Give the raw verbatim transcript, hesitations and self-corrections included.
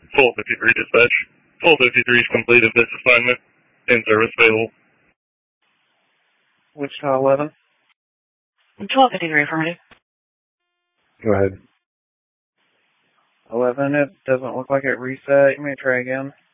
Full fifty-three dispatch. Full fifty-three is completed this assignment. In service available. Wichita eleven. twelve fifty-three, affirmative. Go ahead. eleven, it doesn't look like it reset. You may try again.